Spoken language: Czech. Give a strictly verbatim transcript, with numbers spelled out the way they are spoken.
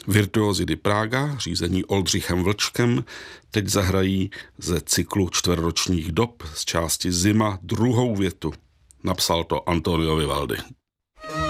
Virtuózi di Praga, řízení Oldřichem Vlčkem, teď zahrají ze cyklu čtvrtročních dob z části Zima druhou větu. Napsal to Antonio Vivaldi.